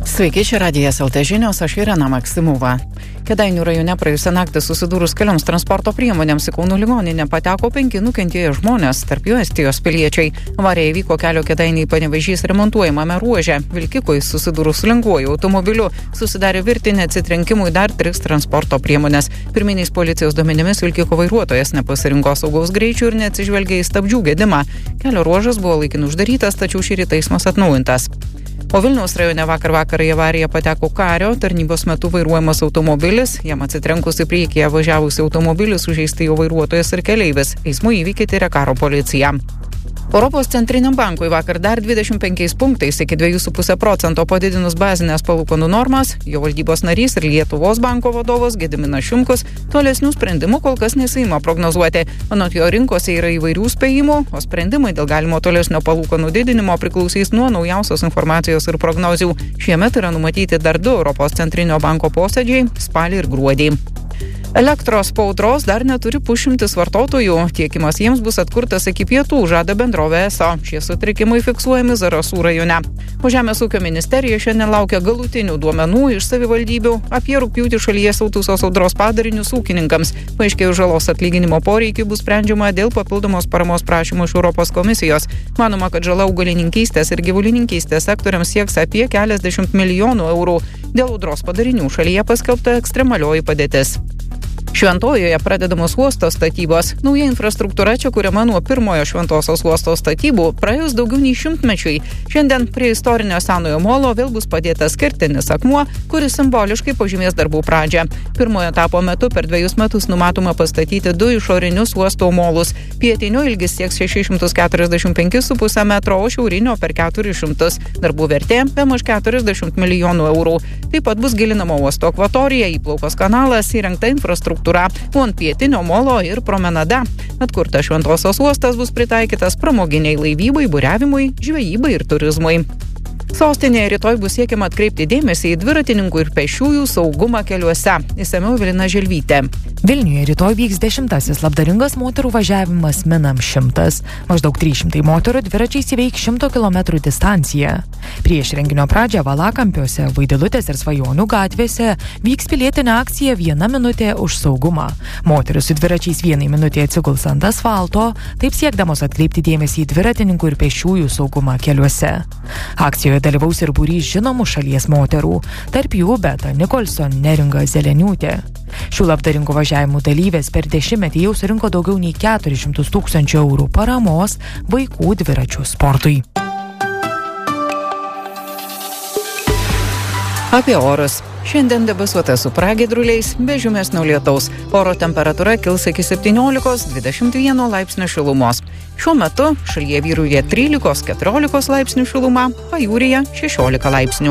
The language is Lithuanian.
Sveiki, čia Radijas LT žinios, aš Irena Maksimova. Kėdainių rajone praėjusią naktį susidūrus kelioms transporto priemonėms į Kauno ligoninę pateko 5 nukentėję žmonės, tarp jų Estijos piliečiai. Avarija įvyko kelio Kėdainiai Panevėžys remontuojamame ruože. Vilkikui susidūrus su lengvuoju automobiliu susidarė virtinė atsitrenkimų į dar 3 transporto priemonės. Pirminiais policijos duomenimis vilkiko vairuotojas nepasirinko saugaus greičių ir neatsižvelgė į stabdžių gedimą. Kelio ruožas buvo laikinai uždarytas, tačiau šį rytą eismas atnaujintas. O Vilniaus rajone vakar į avariją pateko kario, tarnybos metu vairuojamas automobilis, jam atsitrenkus į priekyje važiavusi automobilį sužeisti jo vairuotojas ir keleivis. Eismo įvykį tiria karo policija. Europos centriniam bankui vakar dar 25 punktais iki 2,5% padidinus bazinės palūkanų normas, jo valdybos narys ir Lietuvos banko vadovas Gediminas Šimkus tolesnių sprendimų kol kas nesiima prognozuoti. Anot jo rinkose yra įvairių spėjimų, o sprendimai dėl galimo tolesnio palūkanų didinimo priklausys nuo naujausios informacijos ir prognozių. Šiemet yra numatyti dar 2 Europos centrinio banko posėdžiai – spalį ir gruodį. Elektros po audros dar neturi pusšimtis vartotojų. Tiekimas jiems bus atkurtas iki pietų, žada bendrovė ESO. Šie sutrikimai fiksuojami Zarasų rajone. O Žemės ūkio ministerija šiandien laukia galutinių duomenų iš savivaldybių apie rugpjūtį šalyje siautusios audros padarinius ūkininkams. Paaiškėjus žalos atlyginimo poreikiai bus sprendžiama dėl papildomos paramos prašymų iš Europos komisijos. Manoma, kad žala augalininkystės ir gyvulininkystės sektoriams sieks apie keliasdešimt milijonų eurų. Dėl audros padarinių šalyje paskelbta ekstremalioji padėtis. Šventojoje pradedamos uosto statybos. Nauja infrastruktūra čia kuriama nuo pirmojo Šventosios uosto statybų praėjus daugiau nei 100-mečiui. Šiandien prie istorinio senojo molo vėl bus padėtas kertinis akmuo, kuris simboliškai pažymės darbų pradžią. Pirmojo etapo metu per 2 metus numatoma pastatyti 2 išorinius uosto molus. Pietinio ilgis sieks 645,5 metro, o šiaurinio per 400. Darbų vertė bemaž 40 milijonų eurų. Taip pat bus gilinama uosto akvatorija, įplaukos kanalas, įrengta infrastruktūra, o ant pietinio molo ir promenada. Atkurtas Šventosios uostas bus pritaikytas pramoginiai laivybai, buriavimui, žvejybai ir turizmui. Sostinėje rytoj bus siekiama atkreipti dėmesį į dviratininkų ir pėsčiųjų saugumą keliuose. Išsamiau Evelina Želvytė. Vilniuje rytoj vyks 10. labdaringas moterų važiavimas Minam 100. Maždaug 300 moterų dviračiais įveiks 100 km distanciją. Prieš renginio pradžią Valakampiuose, Vaidilutės ir Svajonių gatvėse vyks pilietinė akcija 1 minutė už saugumą. Moteris su dviračiais 1 minutė atsiguls ant asfalto, taip siekdamos atkreipti dėmesį į dviratininkų ir pėsčiųjų saugumą keliuose. Akcijoje dalyvaus ir būrys žinomų šalies moterų, tarp jų Beta Nikolson, Neringa Zeleniūtė. Šių labdaringų važiavimų dalyvės per 10-metį jau surinko daugiau nei 400 000 eurų paramos vaikų dviračių sportui. Apie orus. Šiandien debesuota su pragiedruliais, be žymesnio lietaus. Oro temperatūra kils iki 17-21 laipsnių šilumos. Šiuo metu šalyje vyrauja 13-14 laipsnių šiluma, pajūryje 16 laipsnių.